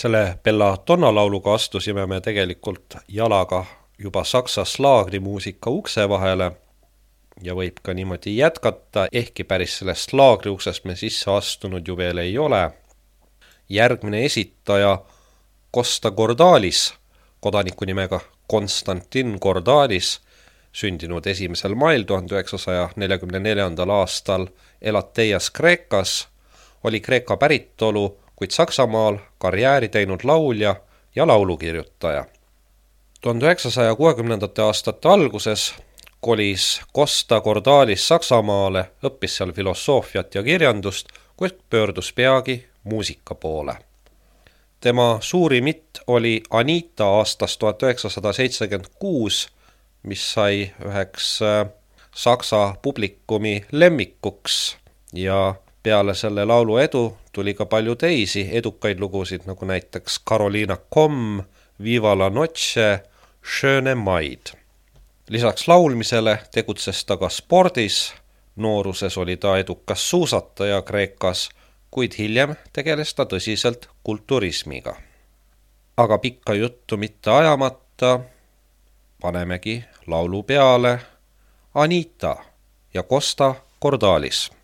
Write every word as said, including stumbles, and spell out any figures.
Selle Belladonna lauluga astusime me tegelikult jalaga juba saksa slaagrimuusika ukse vahele ja võib ka niimoodi jätkata, ehkki päris sellest slaagri uksest me sisse astunud ju veel ei ole. Järgmine esitaja Costa Cordalis, kodaniku nimega Konstantin Cordalis, sündinud esimesel mail tuhande üheksasaja neljakümne neljandal aastal Elateias Kreekas, oli Kreeka päritolu, kuid Saksamaal karjääri teinud laulja ja laulukirjutaja. tuhande üheksasaja kuuekümnendate aastate alguses kolis Costa Cordalis Saksamaale, õppis seal filosoofiat ja kirjandust, kuid pöördus peagi muusika poole. Tema suurim hitt oli Anita aastast tuhat üheksasada seitsekümmend kuus, mis sai üheks saksa publikumi lemmikuks ja peale selle laulu edu tuli ka palju teisi edukaid lugusid, nagu näiteks Carolina Komm, Viva la Noche, Schöne Maid. Lisaks laulmisele tegutses ta ka spordis, nooruses oli ta edukas suusataja Kreekas, kuid hiljem tegeles ta tõsiselt kulturismiga. Aga pikka juttu mitte ajamata, panemegi laulu peale Anita ja Costa Cordalis.